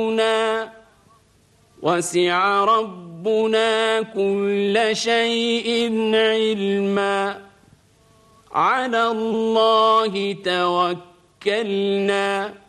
وسع ربنا كل شيء علما على الله توكلنا